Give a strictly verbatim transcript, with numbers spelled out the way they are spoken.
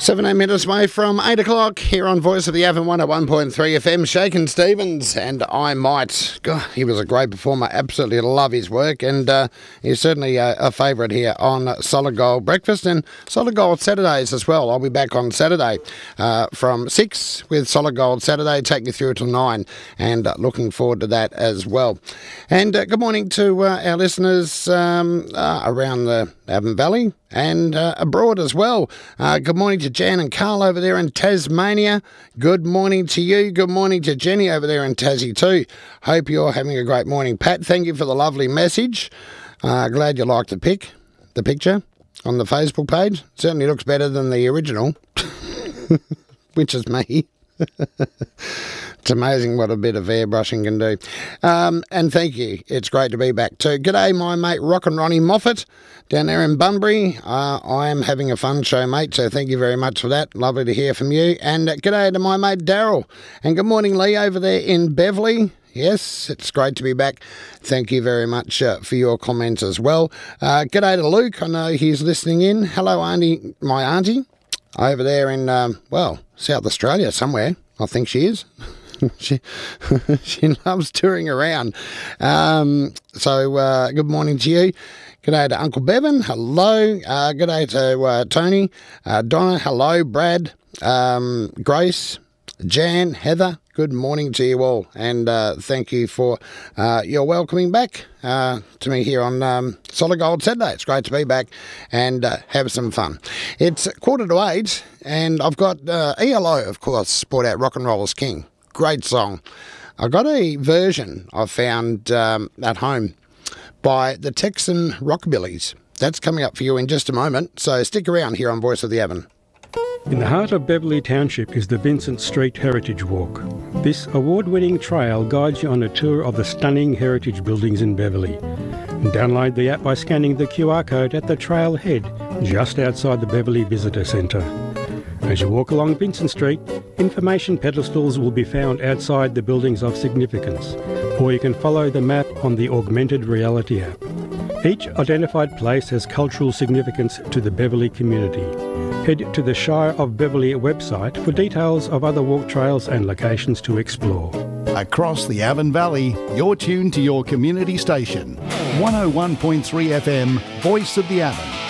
seventeen minutes away from eight o'clock here on Voice of the Avon one oh one point three F M. Shakin' Stevens and I Might. God, he was a great performer. Absolutely love his work, and uh, he's certainly a, a favourite here on Solid Gold Breakfast and Solid Gold Saturdays as well. I'll be back on Saturday uh, from six with Solid Gold Saturday, take you through till nine, and uh, looking forward to that as well. And uh, good morning to uh, our listeners um, uh, around the Avon Valley and uh, abroad as well. Uh, good morning to Jan and Carl over there in Tasmania. Good morning to you. Good morning to Jenny over there in Tassie too. Hope you're having a great morning. Pat, thank you for the lovely message. Uh, glad you liked the pic, the picture on the Facebook page. Certainly looks better than the original, which is me. It's amazing what a bit of airbrushing can do. Um, and thank you. It's great to be back too. G'day, my mate Rock and Ronnie Moffat down there in Bunbury. Uh, I am having a fun show, mate, so thank you very much for that. Lovely to hear from you. And uh, g'day to my mate Daryl. And good morning, Lee, over there in Beverley. Yes, it's great to be back. Thank you very much uh, for your comments as well. Uh, g'day to Luke. I know he's listening in. Hello, auntie, my auntie, over there in, um, well, South Australia somewhere. I think she is. she she loves touring around. Um, so uh, good morning to you. G'day to Uncle Bevan. Hello. Uh, g'day to uh, Tony. Uh, Donna. Hello. Brad. Um, Grace. Jan. Heather. Good morning to you all. And uh, thank you for uh, your welcoming back uh, to me here on um, Solid Gold Saturday. It's great to be back and uh, have some fun. It's quarter to eight and I've got uh, E L O, of course, Sport Out Rock and Rollers King. Great song. I got a version I found um, at home by the Texan Rockabillys. That's coming up for you in just a moment, so stick around here on Voice of the Avon. In the heart of Beverley Township is the Vincent Street Heritage Walk. This award-winning trail guides you on a tour of the stunning heritage buildings in Beverley. Download the app by scanning the Q R code at the trailhead just outside the Beverley Visitor Centre. As you walk along Vincent Street, information pedestals will be found outside the buildings of significance, or you can follow the map on the Augmented Reality app. Each identified place has cultural significance to the Beverley community. Head to the Shire of Beverley website for details of other walk trails and locations to explore. Across the Avon Valley, you're tuned to your community station. one oh one point three F M, Voice of the Avon.